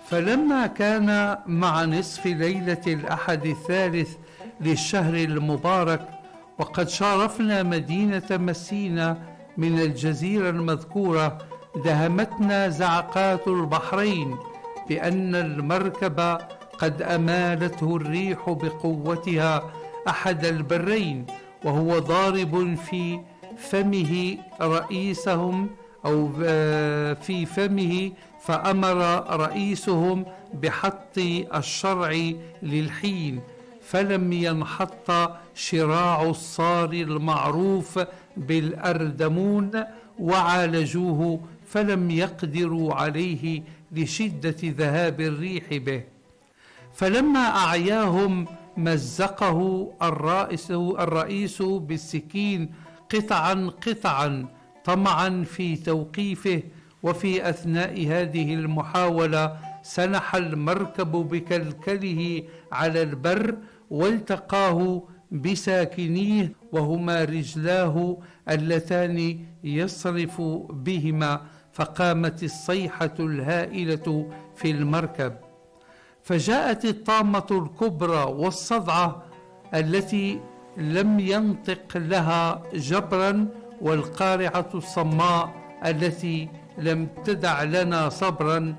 فلما كان مع نصف ليلة الأحد الثالث للشهر المبارك وقد شارفنا مدينة مسينا من الجزيرة المذكورة، دهمتنا زعقات البحرين بأن المركب قد أمالته الريح بقوتها أحد البرين، وهو ضارب في فمه رئيسهم أو في فمه، فأمر رئيسهم بحط الشرع للحين، فلم ينحط شراع الصار المعروف بالأردمون، وعالجوه فلم يقدروا عليه لشدة ذهاب الريح به. فلما أعياهم مزقه الرئيس بالسكين قطعا قطعا طمعا في توقيفه. وفي أثناء هذه المحاولة سنح المركب بكلكله على البر، والتقاه بساكنيه وهما رجلاه اللتان يصرف بهما، فقامت الصيحة الهائلة في المركب. فجاءت الطامة الكبرى والصدعة التي لم ينطق لها جبرا، والقارعة الصماء التي لم تدع لنا صبرا.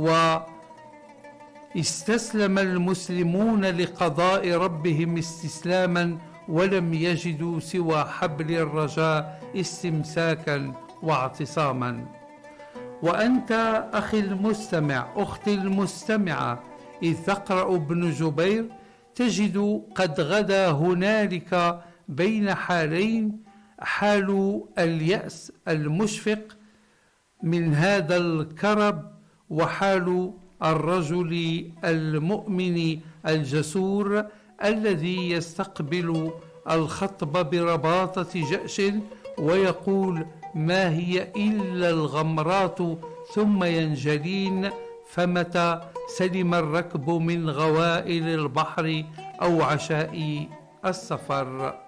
واستسلم المسلمون لقضاء ربهم استسلاما، ولم يجدوا سوى حبل الرجاء استمساكا واعتصاما. وأنت أخي المستمع، أختي المستمعة، إذ تقرأ ابن جبير تجد قد غدا هنالك بين حالين: حال اليأس المشفق من هذا الكرب، وحال الرجل المؤمن الجسور الذي يستقبل الخطب برباطة جأش ويقول: ما هي إلا الغمرات ثم ينجلين. فمتى سلم الركب من غوائل البحر أو عشاء السفر؟